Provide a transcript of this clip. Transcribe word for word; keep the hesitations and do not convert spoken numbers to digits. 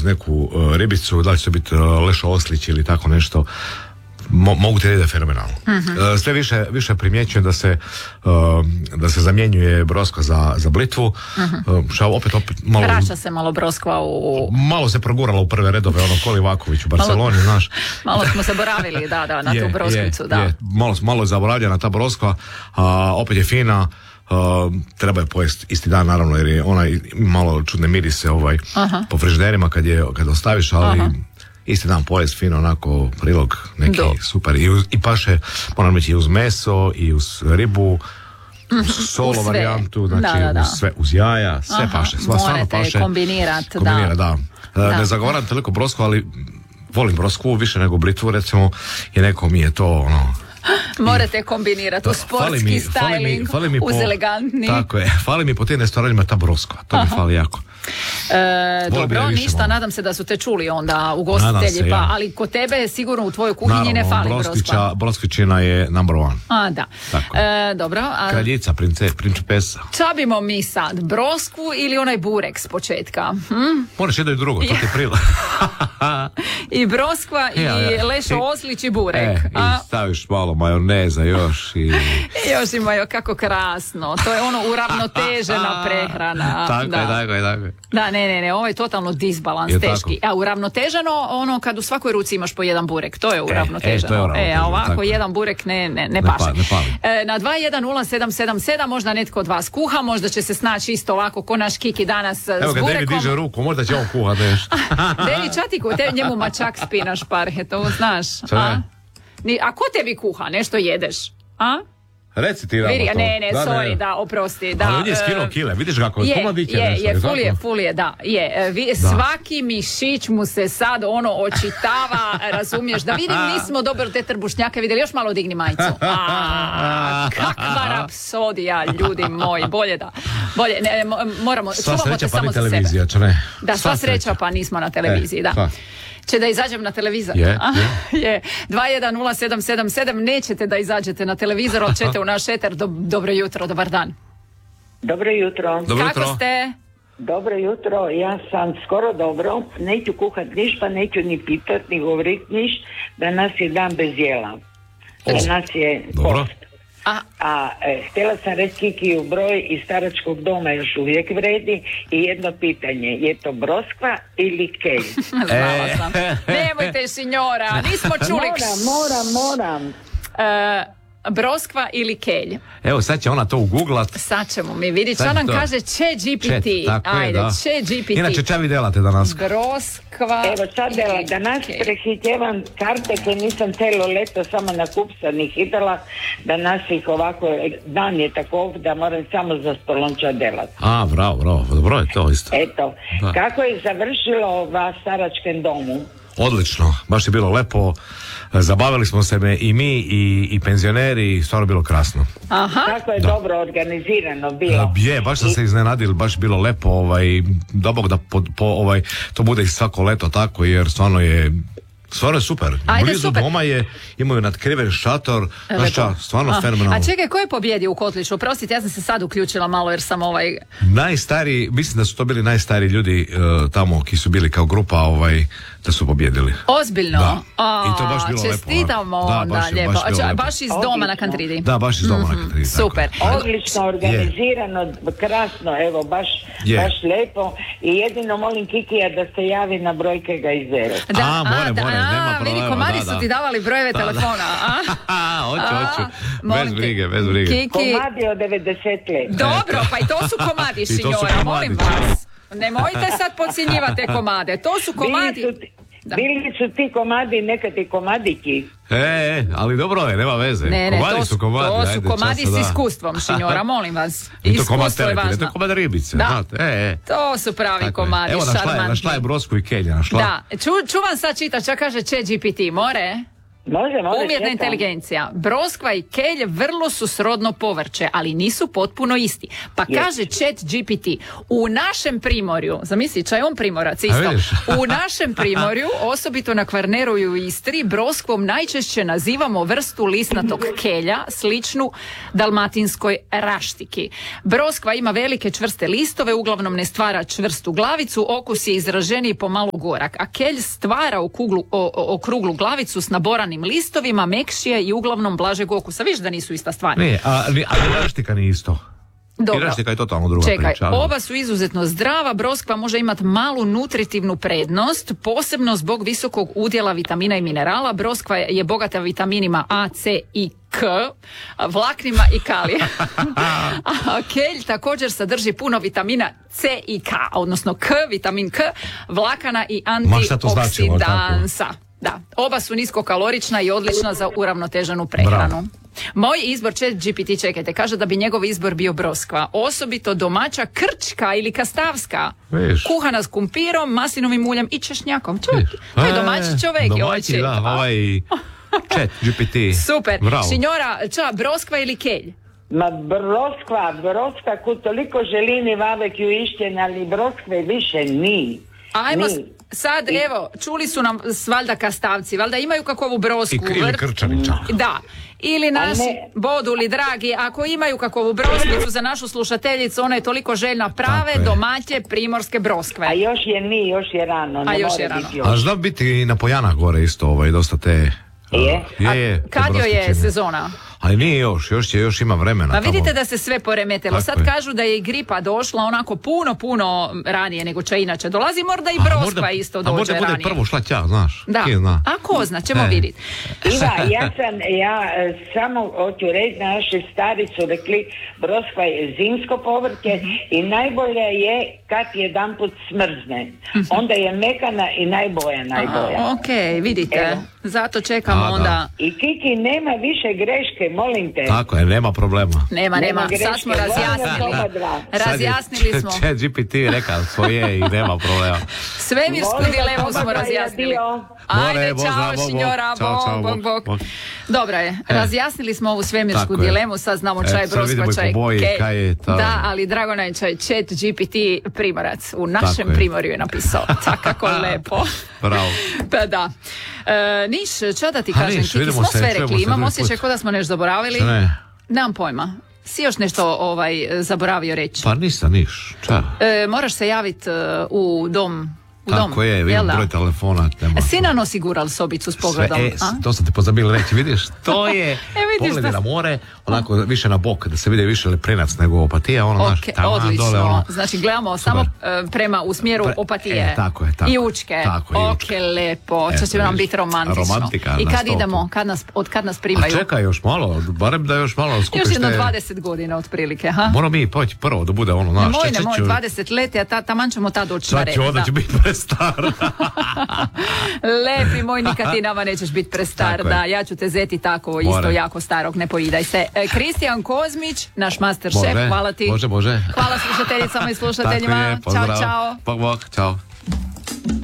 uz neku uh, ribicu, da li će to biti uh, lešo oslić ili tako nešto, Mo, mogu ti reći da je fenomenalno. Uh-huh. Sve više, više primjećujem da se uh, da se zamjenjuje broskva za, za blitvu. Uh-huh. Uh, šta opet, opet malo... Vraća se malo broskva u... Malo se progurala u prve redove, ono Koli Vaković u Barceloni, malo, znaš. Malo smo zaboravili, da, da, na je, tu broskvicu, je, da. Je. Malo, malo je zaboravljena ta broskva, a opet je fina. Uh, treba je pojesti isti dan, naravno, jer je ona malo čudne mirise ovaj, uh-huh. po frižiderima kad je kad ostaviš, ali uh-huh. isti dan pojest fino, onako prilog neki Do. super. I, uz, i paše, moram reći, i uz meso, i uz ribu, uz solo varijantu, znači da, da, da. Uz, sve, uz jaja, sve Aha, paše. Sva, stvarno paše. kombinirati, kombinira, da. da. da. Ne zagovaram toliko brosku, ali volim brosku više nego blitvu, recimo, i neko mi je to, ono... Morate kombinirati u sportski mi, styling, fali mi, fali uz po, elegantni. Tako je, fali mi po tim restoranima ta broskva, to Aha. mi fali jako. E, dobro, ništa, malo. Nadam se da su te čuli onda ugostitelji, se, pa, ja. ali kod tebe sigurno u tvojoj kuhinji Naravno, ne fali broskva. Broskvičina je number one. A, da. E, dobro. A... Kraljica, prince, principesa. Čabimo mi sad, broskvu ili onaj burek s početka? Hm? Moraš jedno i drugo, to ti prila. I broskva e, ja, ja. i lešo oslić i burek. E, a? I staviš malo majoneza još. I... I još imaju, kako krasno. To je ono uravnotežena prehrana. Tako da. je, tako je, tako je. Da, ne, ne, ne, ovo je totalno disbalans, je teški. Tako. A uravnoteženo, ono kad u svakoj ruci imaš po jedan burek, to je uravnoteženo. E, e, to je uravnoteženo. E, a ovako tako. Jedan burek ne, ne, ne paše. Ne pa, ne e, na dva jedan nula sedam sedam sedam možda netko od vas kuha, možda će se snaći isto ovako ko naš Kiki danas s burekom. Evo ga, Devi diže ruku, možda će on kuha nešto. Devi, čatiku, te njemu mačak spinaš parhe, to znaš. A? Ni, a ko tebi kuha, nešto jedeš? A? Reci ti Rama to. Ne, ne, da, sorry, ne. da, oprosti. Da, ali on je skinuo kile, vidiš kako je, komadić je je, nešto. Je, je, ful je, ful je, da, je. Vi, da. Svaki mišić mu se sad ono očitava, razumiješ, da vidim nismo dobro te trbušnjake vidjeli, još malo digni majicu. A, kakva rapsodija, ljudi moji, bolje da, bolje, ne, moramo, sva čuvamo te pa samo za sebe. Ne. Da, sva, sva sreća, sreća pa nismo na televiziji, e, da. Pa. Će da izađem na televizor? Je, je. je. dva jedan nula sedam sedam sedam nećete da izađete na televizor, ali ćete u naš eter. Do, dobro jutro, dobar dan. Dobro jutro. Dobro Kako jutro. ste? Dobro jutro, ja sam skoro dobro, neću kuhat niš, pa neću ni pitat, ni govorit niš, da nas je dan bez jela. Da o, nas je dobro. post. A, a e, htjela sam reći Kiki u broj iz staračkog doma još uvijek vredi i jedno pitanje, je to broskva ili kelj? Znala sam. Nemojte, signora, nismo čuli. Moram, moram, moram. E, broskva ili kelj? Evo sad će ona to uguglat. Sad ćemo mi vidjeti što nam to kaže ChatGPT. Ajde, ChatGPT. Inače ča vi delate danas? Broskva. Evo sad dela, danas prehitjevam karte koje nisam celo leto samo na kupsanih hitala, danas ih ovako, dan je tako da moram samo za stolonča delati. A, bravo, bravo, dobro je to isto. Eto, da. Kako je završilo u staračkem domu? Odlično, baš je bilo lepo, zabavili smo se me i mi i, i penzioneri, stvarno bilo krasno. Aha. Kako je da. Dobro organizirano bilo. Da, je, baš sam I... se iznenadil, baš bilo lepo, ovaj, da Bog da po, po, ovaj, to bude i svako leto tako, jer stvarno je stvarno je super. Ajde, blizu super. Doma je, imaju nadkriven šator, znaš ča, stvarno a, fenomenalno. A čekaj, ko je pobjedio u Kotliću? Prostite, ja sam se sad uključila malo jer sam ovaj... Najstariji, mislim da su to bili najstariji ljudi uh, tamo ki su bili kao grupa, ovaj, da su pobjedili. Ozbiljno? Da. A, i to baš bilo čestitamo lepo. Da, baš, lijepo. baš, A, lepo. baš iz doma Odlično. Na Kantridi? Da, baš iz doma mm-hmm. na Kantridi. Super. Odlično organizirano, je. Krasno, evo, baš, baš lijepo. I jedino molim Kikija da se javi na brojke ga izvere. Da, a, more, a, da, more, nema a, vidi, komadi da, su ti davali brojeve da, telefona. A? Hoću, hoću. Bez brige, bez brige. Kiki. Komadi od devedeset let. Dobro, pa i to su komadi, signora, molim vas. Nemojte sad podcjenjivati te komade. To su komadi... Da. Bili su ti komadi nekad i komadići. E, e, ali dobro je, nema veze. Ne, ne, komadi to su komadi. To su ajde, komadi časa, s iskustvom, signora, molim vas. I to komad iskustvo je telefon, važno. to komad ribice. Da, e, e. to su pravi tako komadi, evo, šarmantni. Evo, našla je brosku i kelja, našla. Da, Ču, čuvam sad čitač, šta kaže ChatGPT, more? Može, može, umjetna četam. Inteligencija. Broskva i kelj vrlo su srodno povrće, ali nisu potpuno isti. Pa yes. kaže Chat G P T, u našem primorju, zamisli, čaj on primorac isto, u našem primorju, osobito na Kvarneru i u Istri, broskvom najčešće nazivamo vrstu lisnatog kelja, sličnu dalmatinskoj raštiki. Broskva ima velike čvrste listove, uglavnom ne stvara čvrstu glavicu, okus je izraženiji pomalo gorak, a kelj stvara okuglu, o, okruglu glavicu s naboranim listovima, mekšije i uglavnom blažeg okusa. Viš da nisu ista stvar. Ne, a, a raštika nije isto. Dobro. I raštika je totalno druga Čekaj, priča. oba su izuzetno zdrava, broskva može imati malu nutritivnu prednost, posebno zbog visokog udjela vitamina i minerala. Broskva je bogata vitaminima A, C i K, vlaknima i kalija. A kelj također sadrži puno vitamina C i K, odnosno K, vitamin K, vlakana i antioksidansa. Da, oba su niskokalorična i odlična za uravnoteženu prehranu. Bravo. Moj izbor, Chat G P T, čekajte, kaže da bi njegov izbor bio broskva. Osobito domaća krčka ili kastavska. Viš. Kuhana s kumpirom, maslinovim uljem i češnjakom. Čuj, to je domaći čovjek. Domaći, da, ovaj Chat G P T. Super. Bravo. Signora, ča, broskva ili kelj? Ma broskva, broskva, ko toliko želini vavek ju išćen, ali broskve više ni. Ajmo ni. Sad, I... evo, čuli su nam valjda kastavci, valjda imaju kakvu brosku. I, ili krčaniča. Da. Ili naši boduli dragi, ako imaju kakvu broskicu za našu slušateljicu, ona je toliko željna, prave domaće primorske broskve. A još je ni, još je rano. A još je rano. A zna biti i na Pojanah gore isto, ovaj, dosta te... Je? Je, je, kad joj je sezona? Ali nije još, još, će, još ima vremena. Pa vidite tamo. Da se sve poremetilo. Tako Sad je. Kažu da je i gripa došla onako puno, puno ranije nego će inače. Dolazi možda i broskva a, isto dođe ranije. A možda bude prvo šla ća, znaš. Da. Zna. A ko zna, ćemo e. vidjeti. Iva, ja sam, ja samo hoću reći, naši stari su rekli broskva je zimsko povrće mm-hmm. i najbolje je kad jedan put smrzne. Mm-hmm. Onda je mekana i najboja, najboja. A, ok, vidite. Evo. Zato čekamo a, onda. I Kiki, nema više greške, molim te. Tako je, nema problema. Nema, nema. nema. Sad smo razjasnili. Razjasnili smo. Chat G P T rekao svoje i nema problema. Svemirsku dilemu smo razjasnili. Ajde, čao, signora, bog, bog, bog, bog. Dobro je, e. razjasnili smo ovu svemirsku Tako dilemu, sad znamo čaj, e, broskva, čaj, kelj. Da, ali drago nam je čaj, Chat G P T primorac. U našem Tako primorju je napisao. Tako lepo. Bravo. Pa da. E, Niš, čo da ti kažem, Niš, Kiki, smo se, sve rekli, imam osjećaj kao da smo nešto zaboravili. Ne. Nemam pojma. Si još nešto ovaj, zaboravio reći? Pa nisam niš. Ča? E, moraš se javiti uh, u dom. U Tako dom. Je, vidim broj telefona. Si nam osigural sobicu s pogledom? Sve, e, to sam te pozabili reći, vidiš, to je e, pogledi na more, onako više na bok, da se vidi više Leprinac nego Opatija, ono, okay, naš, tamo, odlično. Dole, ono. Znači, gledamo Super. samo uh, prema u smjeru Pre, Opatije e, tako je, tako. i Učke. Tako, i Učke. Ok, lepo, će će nam biti romantično. Romantika I kad idemo, kad nas, od kad nas primaju? A čekaj, još malo, barem da još malo skupiš još jedno te... dvadeset godina otprilike, ha? Moramo mi poći prvo da bude ono naš. Nemoj, nemoj, dvadeset leti, a ta, taman ćemo tad doći na red. Sad ću onda će biti prestar. Lepi moj, nikad ti nama nećeš biti prestar, da, ja ću te zeti tako More. isto jako starog, ne poidaj se. Kristijan Kozmić, naš master šef, hvala ti. Može, može. Hvala slušateljicama i slušateljima. Tako je, pozdrav. Ćao, čao. Bog, bog, čao.